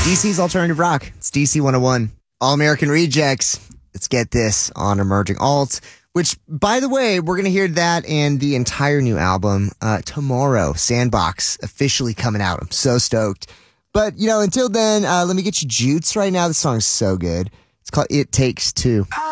DC's Alternative Rock. It's DC 101. All American Rejects. Let's get this on Emerging Alt, which, by the way, we're going to hear that and the entire new album tomorrow. Sandbox officially coming out. I'm so stoked. But, until then, let me get you Jutes right now. This song is so good. It's called It Takes Two.